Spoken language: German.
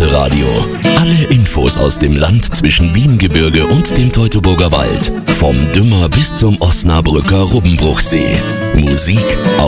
Elbe-Radio. Alle Infos aus dem Land zwischen Wiengebirge und dem Teutoburger Wald. Vom Dümmer bis zum Osnabrücker Rubbenbruchsee. Musik